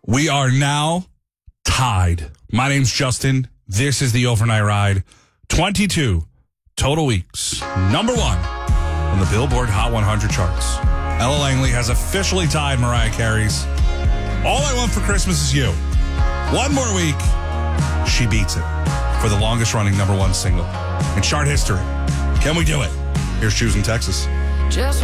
We are now tied. My name's Justin. This is the Overnight Ride. 22 total weeks. Number one on the Billboard Hot 100 charts. Ella Langley has officially tied Mariah Carey's All I Want for Christmas Is You. One more week, she beats it for the longest running number one single in chart history. Can we do it? Here's Choosing Texas.